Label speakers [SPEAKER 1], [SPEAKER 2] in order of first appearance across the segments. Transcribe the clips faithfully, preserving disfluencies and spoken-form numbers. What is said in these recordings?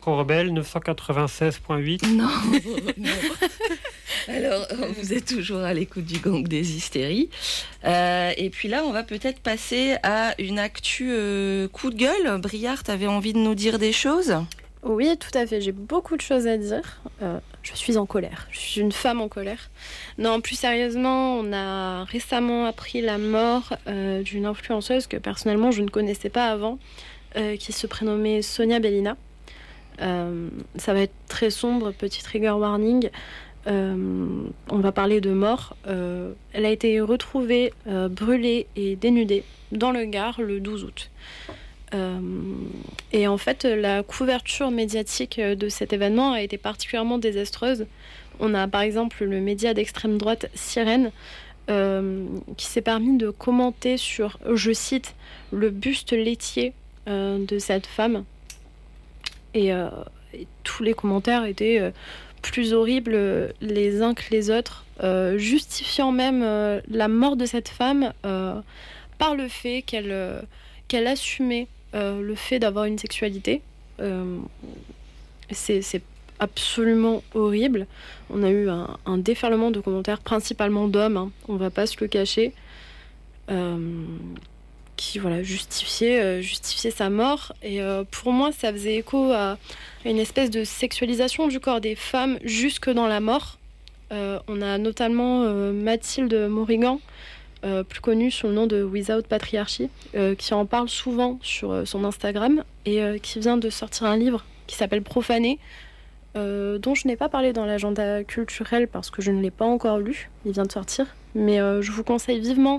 [SPEAKER 1] Rebelle neuf cent quatre-vingt-seize point huit.
[SPEAKER 2] Non, non. Alors, vous êtes toujours à l'écoute du Gang des Hystéries. Euh, et puis là, on va peut-être passer à une actu euh, coup de gueule. Briard, t'avais envie de nous dire des choses ?
[SPEAKER 3] Oui, tout à fait. J'ai beaucoup de choses à dire. Euh, je suis en colère. Je suis une femme en colère. Non, plus sérieusement, on a récemment appris la mort euh, d'une influenceuse que personnellement je ne connaissais pas avant, euh, qui se prénommait Sonia Bellina. Euh, ça va être très sombre, petit trigger warning. Euh, on va parler de mort. Euh, elle a été retrouvée euh, brûlée et dénudée dans le Gard le douze août. Euh, et en fait, la couverture médiatique de cet événement a été particulièrement désastreuse. On a par exemple le média d'extrême droite Sirène euh, qui s'est permis de commenter sur, je cite, le buste laitier euh, de cette femme. Et, euh, et tous les commentaires étaient euh, plus horribles les uns que les autres, euh, justifiant même euh, la mort de cette femme euh, par le fait qu'elle, euh, qu'elle assumait euh, le fait d'avoir une sexualité. Euh, c'est, c'est absolument horrible. On a eu un, un déferlement de commentaires, principalement d'hommes, hein, on va pas se le cacher, euh, qui voilà, justifiait, euh, justifiait sa mort. Et euh, pour moi, ça faisait écho à une espèce de sexualisation du corps des femmes jusque dans la mort. Euh, on a notamment euh, Mathilde Morrigan, euh, plus connue sous le nom de Without Patriarchy, euh, qui en parle souvent sur euh, son Instagram et euh, qui vient de sortir un livre qui s'appelle Profané, euh, dont je n'ai pas parlé dans l'agenda culturel parce que je ne l'ai pas encore lu. Il vient de sortir. Mais euh, je vous conseille vivement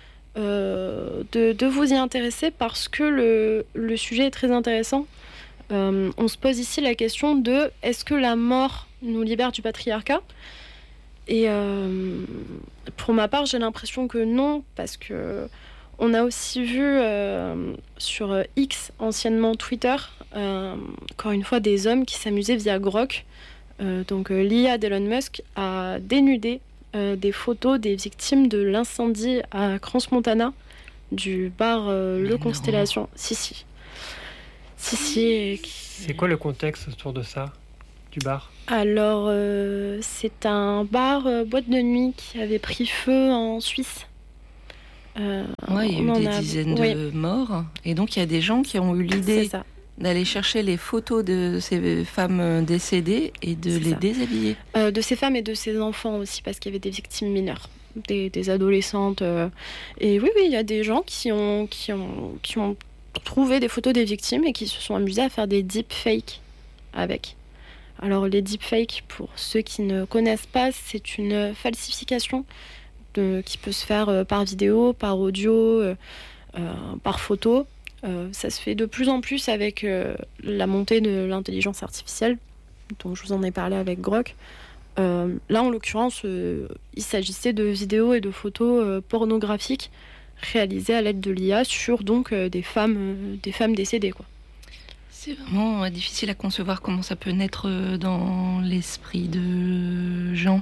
[SPEAKER 3] Euh, de, de vous y intéresser parce que le, le sujet est très intéressant. Euh, on se pose ici la question de est-ce que la mort nous libère du patriarcat ? Et euh, pour ma part, j'ai l'impression que non, parce que on a aussi vu euh, sur X, anciennement Twitter, euh, encore une fois des hommes qui s'amusaient via Grok. Euh, donc euh, l'I A d'Elon Musk a dénudé Euh, des photos des victimes de l'incendie à Crans-Montana du bar euh, Le Constellation. Si, si. Si, si.
[SPEAKER 1] C'est quoi le contexte autour de ça, du bar ?
[SPEAKER 3] Alors, euh, c'est un bar euh, boîte de nuit qui avait pris feu en Suisse.
[SPEAKER 2] Euh, ouais, il y a eu des a... dizaines oui. de morts. Et donc, il y a des gens qui ont eu l'idée d'aller chercher les photos de ces femmes décédées et de c'est les ça. déshabiller.
[SPEAKER 3] Euh, de ces femmes et de ces enfants aussi, parce qu'il y avait des victimes mineures, des, des adolescentes. Euh, et oui, oui, il y a des gens qui ont, qui, ont, qui ont trouvé des photos des victimes et qui se sont amusés à faire des deepfakes avec. Alors, les deepfakes, pour ceux qui ne connaissent pas, c'est une falsification de, qui peut se faire euh, par vidéo, par audio, euh, euh, par photo. Euh, ça se fait de plus en plus avec euh, la montée de l'intelligence artificielle, dont je vous en ai parlé avec Grok. Euh, là, en l'occurrence, euh, il s'agissait de vidéos et de photos euh, pornographiques réalisées à l'aide de l'I A sur donc euh, des femmes, euh, des femmes décédées, quoi.
[SPEAKER 2] C'est vraiment difficile à concevoir comment ça peut naître dans l'esprit de gens.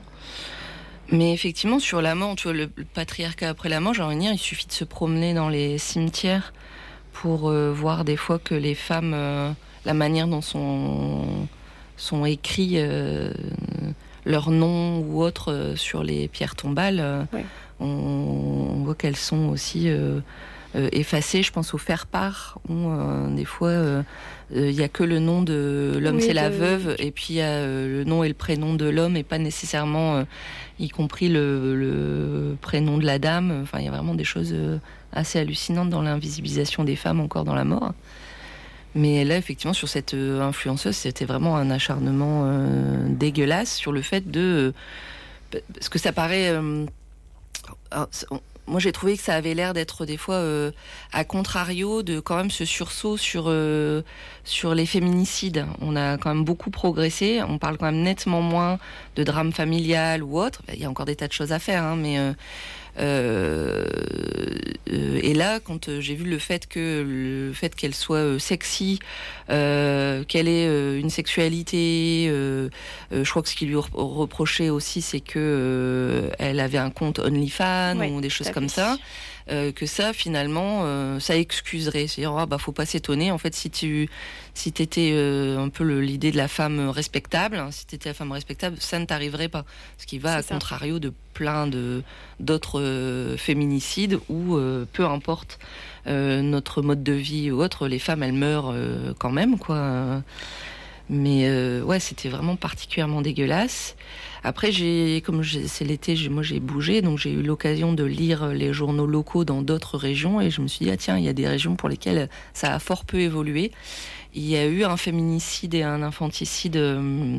[SPEAKER 2] Mais effectivement, sur la mort, tu vois, le, le patriarcat après la mort, j'ai envie de dire, il suffit de se promener dans les cimetières pour euh, voir des fois que les femmes, euh, la manière dont sont, sont écrits euh, leurs noms ou autres euh, sur les pierres tombales, euh, ouais. on, on voit qu'elles sont aussi euh, euh, effacées. Je pense au faire-part, où euh, des fois il euh, n'y a que le nom de l'homme, oui, c'est de... la veuve, et puis il y a euh, le nom et le prénom de l'homme, et pas nécessairement euh, y compris le, le prénom de la dame. Enfin, il y a vraiment des choses euh, assez hallucinantes dans l'invisibilisation des femmes encore dans la mort. Mais là, effectivement, sur cette euh, influenceuse, c'était vraiment un acharnement euh, dégueulasse sur le fait de... Euh, parce que ça paraît... Euh, alors, moi, j'ai trouvé que ça avait l'air d'être des fois euh, à contrario de quand même ce sursaut sur, euh, sur les féminicides. On a quand même beaucoup progressé. On parle quand même nettement moins de drame familial ou autre. Il y a encore des tas de choses à faire, hein, mais... Euh, Euh, euh, et là, quand euh, j'ai vu le fait que le fait qu'elle soit euh, sexy, euh, qu'elle ait euh, une sexualité, euh, euh, je crois que ce qui lui reprochait aussi, c'est que euh, elle avait un compte OnlyFans, ouais, ou des choses comme ça. euh, que ça, finalement, euh, ça excuserait. C'est-à-dire, ah, bah, faut pas s'étonner. En fait, si tu si t'étais euh, un peu le, l'idée de la femme respectable, hein, si t'étais la femme respectable, ça ne t'arriverait pas. Ce qui va,
[SPEAKER 3] C'est
[SPEAKER 2] à
[SPEAKER 3] ça.
[SPEAKER 2] contrario de plein de, d'autres euh, féminicides où, euh, peu importe euh, notre mode de vie ou autre, les femmes, elles meurent euh, quand même, quoi. Mais euh, ouais, c'était vraiment particulièrement dégueulasse. Après, j'ai, comme j'ai, c'est l'été, j'ai, moi j'ai bougé, donc j'ai eu l'occasion de lire les journaux locaux dans d'autres régions et je me suis dit, ah tiens, il y a des régions pour lesquelles ça a fort peu évolué. Il y a eu un féminicide et un infanticide euh,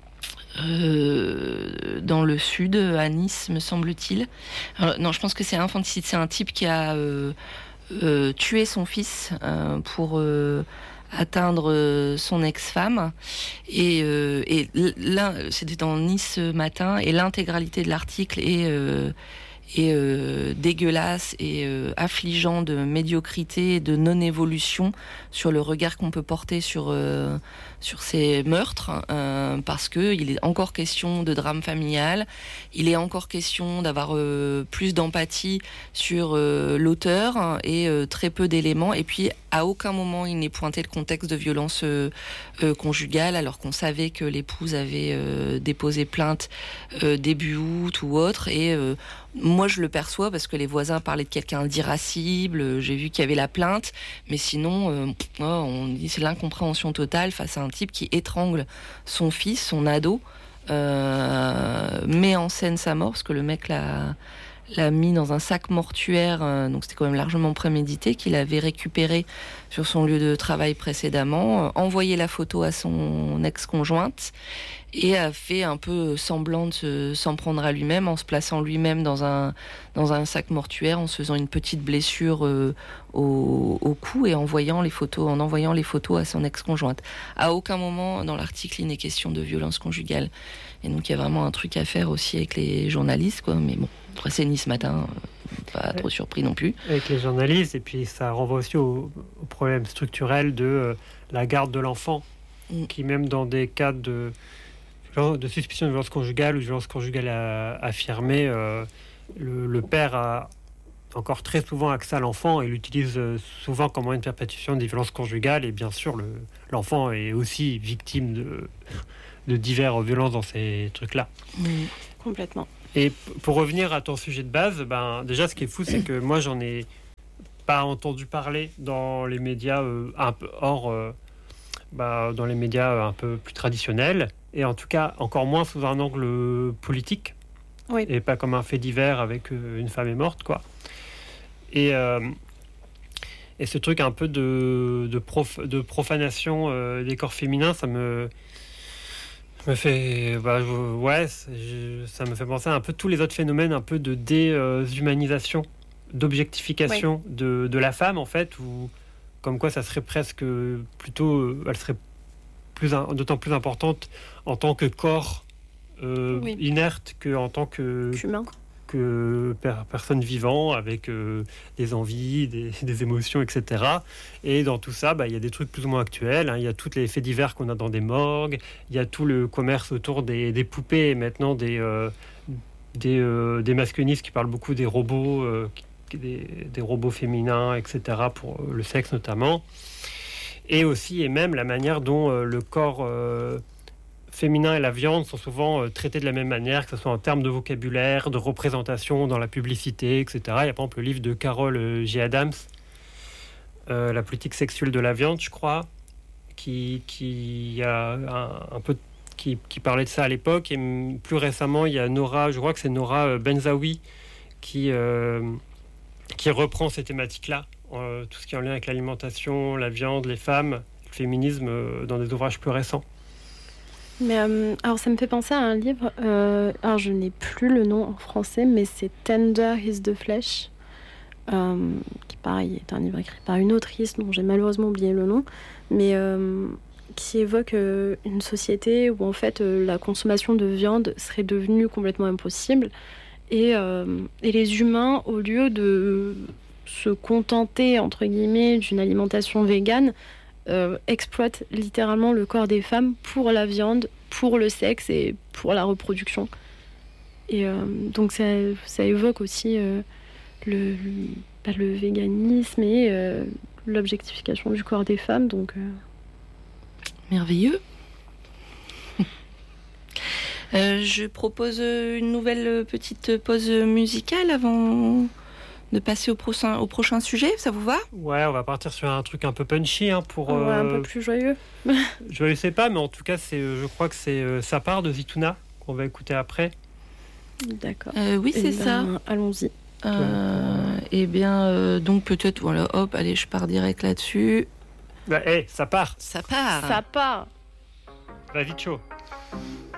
[SPEAKER 2] euh, dans le sud, à Nice, me semble-t-il. Alors, non, je pense que c'est un infanticide, c'est un type qui a euh, euh, tué son fils euh, pour... Euh, atteindre euh, son ex-femme et, euh, et là c'était dans Nice ce matin et l'intégralité de l'article est, euh, est euh, dégueulasse et euh, affligeant de médiocrité et de non-évolution sur le regard qu'on peut porter sur, euh, sur ces meurtres euh, parce que il est encore question de drame familial, il est encore question d'avoir euh, plus d'empathie sur euh, l'auteur et euh, très peu d'éléments et puis à aucun moment il n'est pointé le contexte de violence euh, euh, conjugale alors qu'on savait que l'épouse avait euh, déposé plainte euh, début août ou autre et euh, moi je le perçois parce que les voisins parlaient de quelqu'un d'irascible, j'ai vu qu'il y avait la plainte mais sinon euh, oh, on dit c'est l'incompréhension totale face à un type qui étrangle son fils, son ado euh, met en scène sa mort parce que le mec l'a l'a mis dans un sac mortuaire, euh, donc c'était quand même largement prémédité, qu'il avait récupéré sur son lieu de travail précédemment, euh, envoyé la photo à son ex-conjointe et a fait un peu semblant de se, s'en prendre à lui-même en se plaçant lui-même dans un, dans un sac mortuaire, en se faisant une petite blessure euh, au, au cou et en, envoyant les photos, en envoyant les photos à son ex-conjointe. À aucun moment dans l'article il n'est question de violence conjugale. Et donc il y a vraiment un truc à faire aussi avec les journalistes, quoi. Mais bon, après c'est Nice matin, pas trop surpris non plus.
[SPEAKER 1] Avec les journalistes, et puis ça renvoie aussi au, au problème structurel de euh, la garde de l'enfant, mm. qui même dans des cas de, de suspicion de violence conjugale ou de violence conjugale à, affirmée, euh, le, le père a encore très souvent accès à l'enfant et l'utilise souvent comme moyen de perpétuation des violences conjugales. Et bien sûr, le, l'enfant est aussi victime de, de diverses violences dans ces trucs-là.
[SPEAKER 3] Mm. Complètement.
[SPEAKER 1] Et p- pour revenir à ton sujet de base, ben, déjà, ce qui est fou, c'est que moi, j'en ai pas entendu parler dans les médias euh, un peu hors, euh, bah, dans les médias euh, un peu plus traditionnels, et en tout cas, encore moins sous un angle politique,
[SPEAKER 3] oui.
[SPEAKER 1] Et pas comme un fait divers avec euh, une femme est morte, quoi. Et, euh, et ce truc un peu de, de, prof, de profanation euh, des corps féminins, ça me... me fait, bah, je, ouais, je, ça me fait penser à un peu tous les autres phénomènes, un peu de déshumanisation, d'objectification oui. de, de la femme en fait, ou comme quoi ça serait presque plutôt, elle serait plus, d'autant plus importante en tant que corps euh, oui. inerte que en tant que
[SPEAKER 3] humain,
[SPEAKER 1] que per, personne vivant avec euh, des envies, des, des émotions, et cetera. Et dans tout ça, bah, y a des trucs plus ou moins actuels. Hein. Il y a tous les faits divers qu'on a dans des morgues. Il y a tout le commerce autour des, des poupées et maintenant des, euh, des, euh, des masculinistes qui parlent beaucoup des robots, euh, des, des robots féminins, et cetera pour le sexe notamment. Et aussi, et même la manière dont euh, le corps... Euh, féminin et la viande sont souvent euh, traités de la même manière, que ce soit en termes de vocabulaire, de représentation dans la publicité, et cetera. Il y a par exemple le livre de Carol euh, G. Adams, euh, La politique sexuelle de la viande, je crois, qui, qui, a un, un peu, qui, qui parlait de ça à l'époque. Et plus récemment, il y a Nora, je crois que c'est Nora Benzaoui, qui, euh, qui reprend ces thématiques-là, euh, tout ce qui est en lien avec l'alimentation, la viande, les femmes, le féminisme, euh, dans des ouvrages plus récents.
[SPEAKER 3] Mais euh, alors ça me fait penser à un livre, euh, alors je n'ai plus le nom en français, mais c'est Tender is the Flesh, euh, qui pareil est un livre écrit par une autrice dont j'ai malheureusement oublié le nom, mais euh, qui évoque euh, une société où en fait euh, la consommation de viande serait devenue complètement impossible et, euh, et les humains, au lieu de se contenter entre guillemets d'une alimentation végane, Euh, exploite littéralement le corps des femmes pour la viande, pour le sexe et pour la reproduction. Et euh, donc ça, ça évoque aussi euh, le, bah, le véganisme et euh, l'objectification du corps des femmes. Donc, euh...
[SPEAKER 2] merveilleux. euh, je propose une nouvelle petite pause musicale avant de passer au prochain, au prochain sujet. Ça vous va ?
[SPEAKER 1] Ouais, on va partir sur un truc un peu punchy hein, pour.
[SPEAKER 3] Ouais,
[SPEAKER 1] euh...
[SPEAKER 3] un peu plus joyeux.
[SPEAKER 1] Je ne sais pas, mais en tout cas, c'est, je crois que c'est euh, Ça part de Zitouna qu'on va écouter après.
[SPEAKER 3] D'accord.
[SPEAKER 2] Euh, oui, c'est
[SPEAKER 3] eh
[SPEAKER 2] ça.
[SPEAKER 3] Ben, allons-y.
[SPEAKER 2] Euh, eh bien, euh, donc peut-être, voilà, hop, allez, je pars direct là-dessus.
[SPEAKER 1] Bah, hey, ça part.
[SPEAKER 2] Ça part.
[SPEAKER 3] Ça part.
[SPEAKER 1] Va vite chaud.